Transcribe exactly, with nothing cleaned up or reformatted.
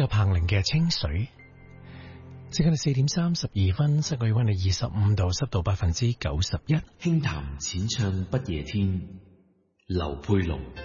有彭羚嘅清水。時間係四點三十二分，室外溫係二十五度，濕度百分之九十一。 輕談淺唱不夜天，劉佩龍。